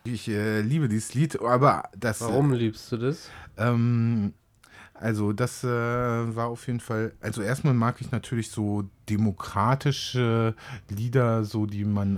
Ich liebe dieses Lied, aber das... Warum liebst du das? Also das war auf jeden Fall, also erstmal mag ich natürlich so demokratische Lieder, so die man